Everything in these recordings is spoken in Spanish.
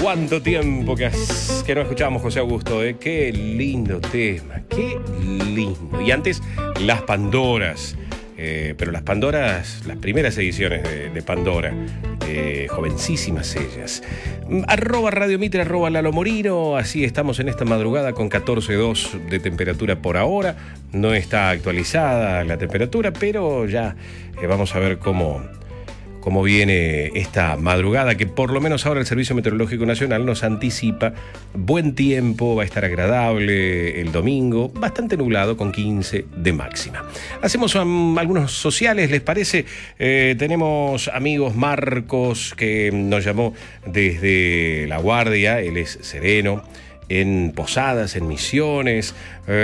¿Cuánto tiempo que no escuchábamos José Augusto? Qué lindo tema, qué lindo. Y antes, las Pandoras. Pero las Pandoras, las primeras ediciones de Pandora, jovencísimas ellas. @Radio Mitre, @Lalo Morino. Así estamos en esta madrugada con 14,2 de temperatura por ahora. No está actualizada la temperatura, pero ya vamos a ver cómo viene esta madrugada, que por lo menos ahora el Servicio Meteorológico Nacional nos anticipa buen tiempo, va a estar agradable el domingo, bastante nublado con 15 de máxima. Hacemos algunos sociales, ¿les parece? Tenemos amigos, Marcos, que nos llamó desde La Guardia, él es sereno, en Posadas, en Misiones,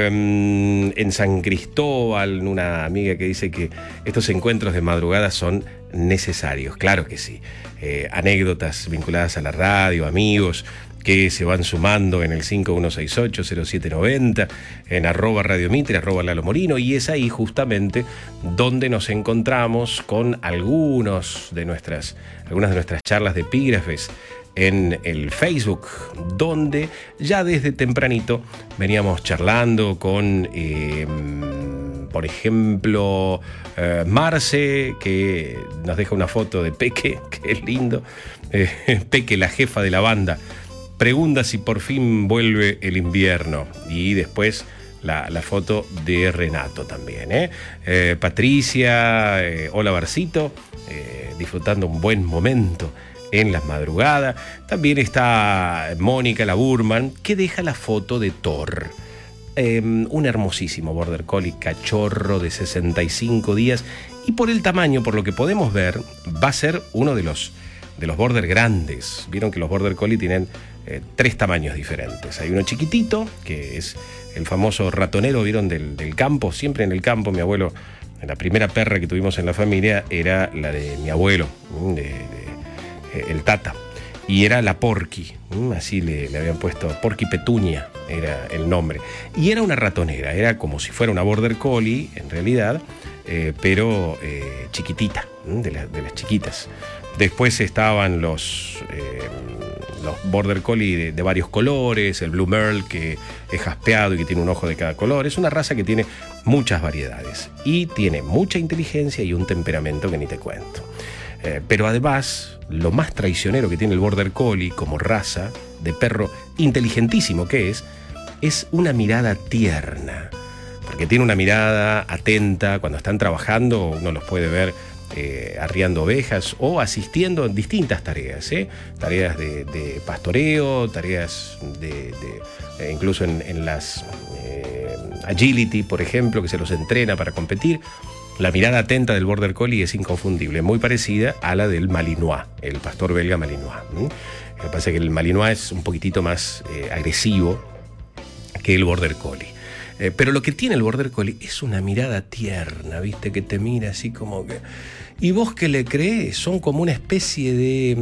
en San Cristóbal, una amiga que dice que estos encuentros de madrugada son necesarios. Claro que sí. Anécdotas vinculadas a la radio, amigos que se van sumando en el 5168-0790, en @Radio Mitre, @Lalo Morino, y es ahí justamente donde nos encontramos con algunas de nuestras charlas de epígrafes en el Facebook, donde ya desde tempranito veníamos charlando con, por ejemplo, Marce, que nos deja una foto de Peque, que es lindo. Peque, la jefa de la banda, pregunta si por fin vuelve el invierno. Y después la foto de Renato también. Patricia, hola Barcito, disfrutando un buen momento en las madrugadas. También está Mónica, la Burman, que deja la foto de Thor. Un hermosísimo border collie cachorro de 65 días, y por el tamaño, por lo que podemos ver, va a ser uno de los border grandes. Vieron que los border collie tienen 3 tamaños diferentes. Hay uno chiquitito, que es el famoso ratonero, vieron, del campo. Siempre en el campo, mi abuelo, la primera perra que tuvimos en la familia era la de mi abuelo, el Tata, y era la Porky, así le habían puesto, Porky Petunia era el nombre, y era una ratonera, era como si fuera una border collie en realidad, pero chiquitita, de las chiquitas. Después estaban los border collie de varios colores, el Blue Merle, que es jaspeado y que tiene un ojo de cada color. Es una raza que tiene muchas variedades y tiene mucha inteligencia y un temperamento que ni te cuento. Pero además, lo más traicionero que tiene el border collie como raza de perro inteligentísimo que es una mirada tierna, porque tiene una mirada atenta. Cuando están trabajando, uno los puede ver arriando ovejas o asistiendo en distintas tareas, tareas de pastoreo, tareas incluso en las agility, por ejemplo, que se los entrena para competir. La mirada atenta del border collie es inconfundible, muy parecida a la del malinois, el pastor belga malinois. Lo que pasa es que el malinois es un poquitito más agresivo que el border collie. Pero lo que tiene el border collie es una mirada tierna, ¿viste? Que te mira así como que... Y vos que le crees, son como una especie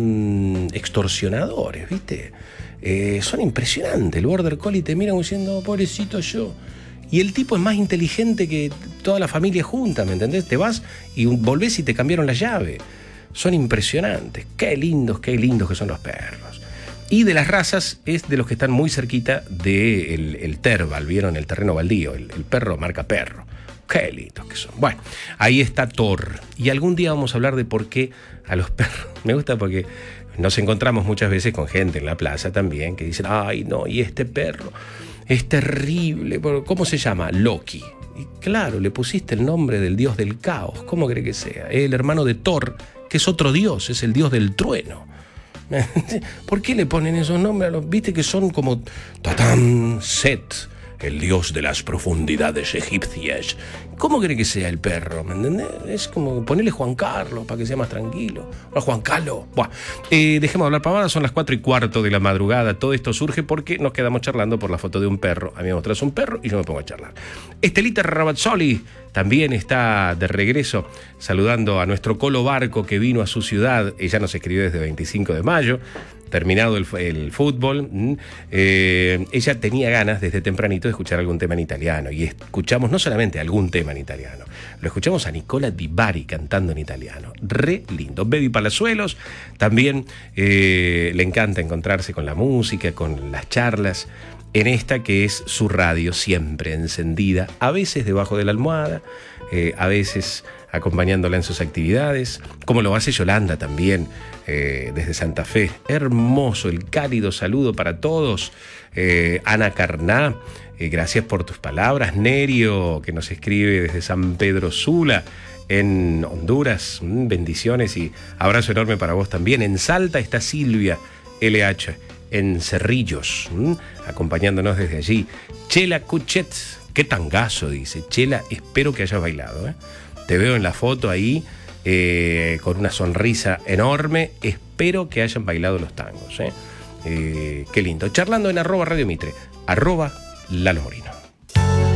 de extorsionadores, ¿viste? Son impresionantes. El border collie te mira como diciendo, pobrecito yo. Y el tipo es más inteligente que toda la familia junta, ¿me entendés? Te vas y volvés y te cambiaron la llave. Son impresionantes. Qué lindos que son los perros. Y de las razas es de los que están muy cerquita del Terval, ¿vieron? El terreno baldío, el perro marca perro. Qué lindos que son. Bueno, ahí está Thor. Y algún día vamos a hablar de por qué a los perros. Me gusta porque nos encontramos muchas veces con gente en la plaza también que dicen, ay no, y este perro es terrible. ¿Cómo se llama? Loki. Y claro, le pusiste el nombre del dios del caos. ¿Cómo cree que sea? El hermano de Thor, que es otro dios, es el dios del trueno. ¿Por qué le ponen esos nombres a los? Viste que son como Tatán, Set, el dios de las profundidades egipcias. ¿Cómo cree que sea el perro? ¿Me entendés? Es como ponerle Juan Carlos para que sea más tranquilo. Hola, Juan Carlos. Buah. Dejemos de hablar pavadas, son las 4:15 de la madrugada. Todo esto surge porque nos quedamos charlando por la foto de un perro. A mí me mostrás un perro y yo me pongo a charlar. Estelita Rabazzoli también está de regreso, saludando a nuestro Colo Barco que vino a su ciudad. Ella nos escribió desde 25 de mayo. terminado el fútbol, ella tenía ganas desde tempranito de escuchar algún tema en italiano. Y escuchamos no solamente algún tema en italiano, lo escuchamos a Nicola Di Bari cantando en italiano. Re lindo. Baby Palazuelos también le encanta encontrarse con la música, con las charlas, en esta que es su radio siempre encendida, a veces debajo de la almohada, a veces acompañándola en sus actividades, como lo hace Yolanda también desde Santa Fe. Hermoso, el cálido saludo para todos. Ana Carná, gracias por tus palabras. Nerio, que nos escribe desde San Pedro Sula, en Honduras. Bendiciones y abrazo enorme para vos también. En Salta está Silvia LH, en Cerrillos, acompañándonos desde allí. Chela Cuchet, qué tangazo, dice. Chela, espero que hayas bailado, Te veo en la foto ahí con una sonrisa enorme. Espero que hayan bailado los tangos. Qué lindo. Charlando en @Radio Mitre, @LaloMorino.